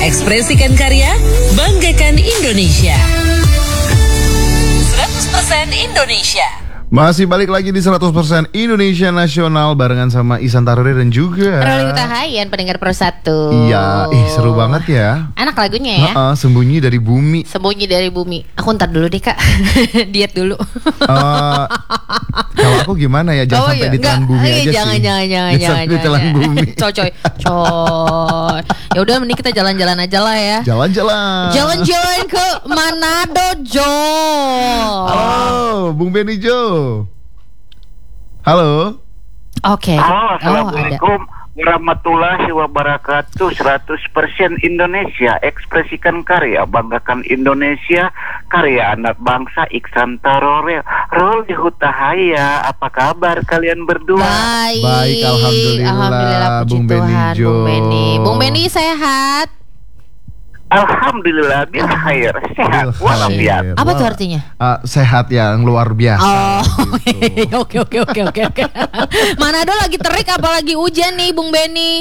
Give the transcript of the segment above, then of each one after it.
Ekspresikan karya, banggakan Indonesia. 100% Indonesia. Masih balik lagi di 100% Indonesia Nasional barengan sama Ihsan Taruri dan juga Rolly Hutahayan, pendengar Pro 1. Iya, seru banget ya. Enak lagunya ya. Sembunyi dari bumi. Sembunyi dari bumi. Aku ntar dulu deh kak. Diet dulu. Kalau aku gimana ya, jangan sampai ditelan bumi aja jangan, sih. Jangan ditelan bumi. Coy. Ya udah, mending kita jalan-jalan aja lah ya. Jalan-jalan ke Manado, Jo. Halo, Bung Benny Jo. Halo. Oke. Halo, assalamualaikum warahmatullahi wabarakatuh. 100% Indonesia, ekspresikan karya, banggakan Indonesia, karya anak bangsa. Ihsan Taruri, Rolly Hutahaya. Apa kabar kalian berdua? Baik, alhamdulillah. Puji Bung Benny Tuhan, Jo. Bung Benny sehat. Alhamdulillah, bil khair, sehat walafiat. Apa tuh artinya? Sehat yang luar biasa. Oke. Manado lagi terik apalagi hujan nih, Bung Benny.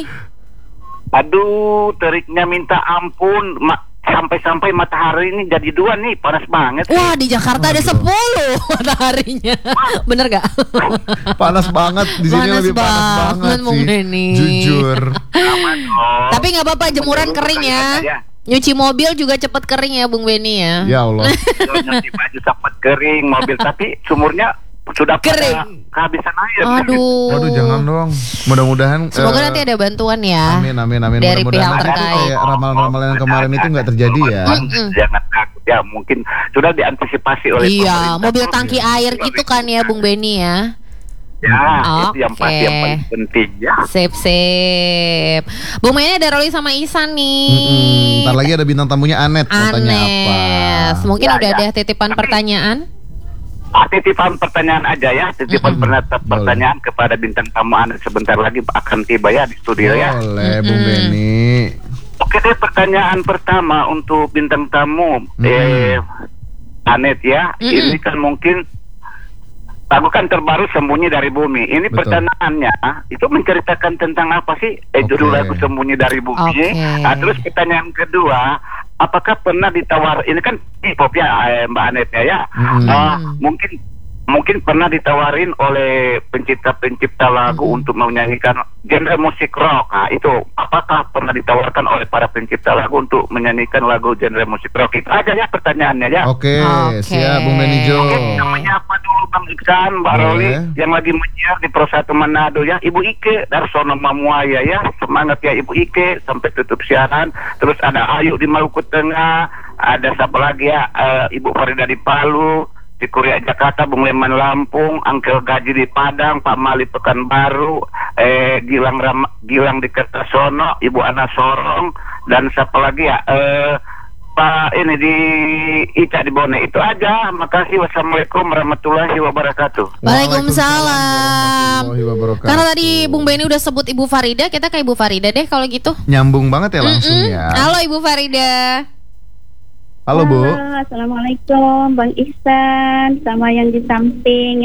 Aduh, teriknya minta ampun. Sampai-sampai matahari ini jadi 2 nih, panas banget. Wah, di Jakarta ada 10 mataharinya. Bener gak? Panas banget di sini, lebih panas banget Bung sih. Benny. Jujur. Tapi nggak apa-apa, jemuran kering ya. Nyuci mobil juga cepet kering ya, Bung Benny ya. Ya Allah. Nyuci baju cepet kering, mobil tapi sumurnya sudah kering, kehabisan air. Waduh, jangan dong. Mudah-mudahan semoga nanti ada bantuan ya. Amin. Dari Mudah-mudahan pihak terkait. kayak ramalan-ramalan yang kemarin itu nggak terjadi ya. Jangan takut ya, mungkin sudah diantisipasi oleh pemerintah. Mobil tangki air gitu kan ya, Bung Benny ya. Ya, itu yang pasti yang paling penting ya. Sip. Bung Benny, ada Rolly sama Ihsan nih. Ntar lagi ada bintang tamunya Anet. Tanya apa? Mungkin udah ada titipan pertanyaan. Titipan pertanyaan aja ya. Titipan pertanyaan kepada bintang tamu Anet sebentar lagi akan tiba ya di studio ya. Boleh, Bung Benny. Oke deh, pertanyaan pertama untuk bintang tamu Anet ya. Ini kan mungkin lagu kan terbaru Sembunyi dari Bumi. Ini pertanyaannya itu menceritakan tentang apa sih? Judul lagu Sembunyi dari Bumi. Terus pertanyaan kedua, apakah pernah ditawar? Ini kan hip-hop ya, Mbak Anet ya. Mungkin pernah ditawarin oleh pencipta lagu untuk menyanyikan genre musik rock. Nah, itu apakah pernah ditawarkan oleh para pencipta lagu untuk menyanyikan lagu genre musik rock? Itu aja ya pertanyaannya ya. Oke. Siap, Bung Benny Jo. Oke, namanya apa dulu Bang Ihsan, Mbak Rolly yang lagi menyiar di Pro 1 Manado ya. Ibu Ike Darsono Mamuaya ya. Semangat ya Ibu Ike sampai tutup siaran. Terus ada Ayu di Maluku Tengah, ada siapa lagi ya, Ibu Farida di Palu, di Kuria Jakarta, Bung Leman Lampung, Angkel Gaji di Padang, Pak Mali Pekanbaru, Gilang di Kertasono, Ibu Ana Sorong, dan siapa lagi ya, Pak ini di Ica di Bone. Itu aja. Makasih. Wassalamualaikum warahmatullahi wabarakatuh. Waalaikumsalam. Karena tadi Bung Benny udah sebut Ibu Farida, kita ke Ibu Farida deh kalau gitu. Nyambung banget ya langsung ya. Halo Ibu Farida. Halo Bu. Assalamualaikum Bang Ihsan sama yang di samping.